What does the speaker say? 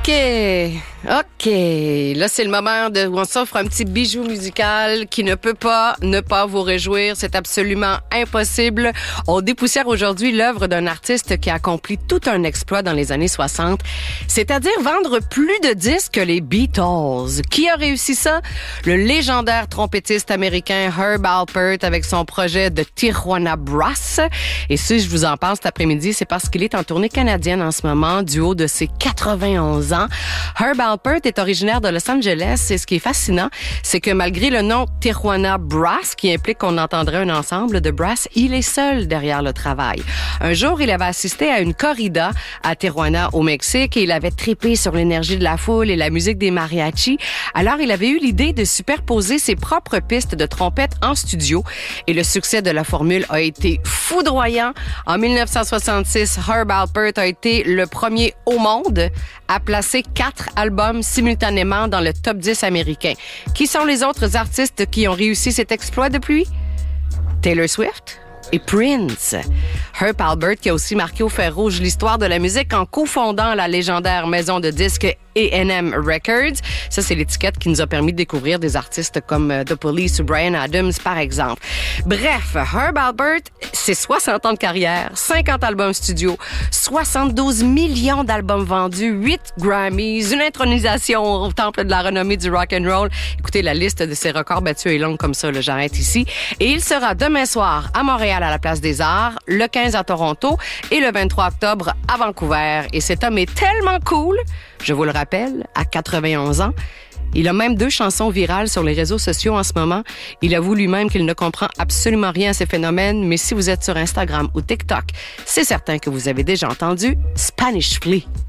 OK. Là, c'est le moment où on s'offre un petit bijou musical qui ne peut pas ne pas vous réjouir. C'est absolument impossible. On dépoussière aujourd'hui l'œuvre d'un artiste qui a accompli tout un exploit dans les années 60, c'est-à-dire vendre plus de disques que les Beatles. Qui a réussi ça? Le légendaire trompettiste américain Herb Alpert avec son projet de Tijuana Brass. Et si je vous en parle cet après-midi, c'est parce qu'il est en tournée canadienne en ce moment, du haut de ses 91 ans. Herb Alpert est originaire de Los Angeles et ce qui est fascinant, c'est que malgré le nom Tijuana Brass, qui implique qu'on entendrait un ensemble de brass, il est seul derrière le travail. Un jour, il avait assisté à une corrida à Tijuana, au Mexique, et il avait trippé sur l'énergie de la foule et la musique des mariachis. Alors, il avait eu l'idée de superposer ses propres pistes de trompette en studio et le succès de la formule a été foudroyant. En 1966, Herb Alpert a été le premier au monde à placer 4 albums simultanément dans le top 10 américain. Qui sont les autres artistes qui ont réussi cet exploit depuis? Taylor Swift et Prince. Herb Alpert qui a aussi marqué au fer rouge l'histoire de la musique en cofondant la légendaire maison de disques A&M Records. Ça, c'est l'étiquette qui nous a permis de découvrir des artistes comme The Police ou Bryan Adams, par exemple. Bref, Herb Alpert, c'est 60 ans de carrière, 50 albums studio, 72 millions d'albums vendus, 8 Grammys, une intronisation au temple de la renommée du rock and roll. Écoutez, la liste de ses records battus est longue comme ça, là, j'arrête ici. Et il sera demain soir à Montréal à la Place des Arts, le 15 à Toronto et le 23 octobre à Vancouver. Et cet homme est tellement cool, je vous le rappelle, à 91 ans. Il a même 2 chansons virales sur les réseaux sociaux en ce moment. Il avoue lui-même qu'il ne comprend absolument rien à ces phénomènes, mais si vous êtes sur Instagram ou TikTok, c'est certain que vous avez déjà entendu Spanish Flea.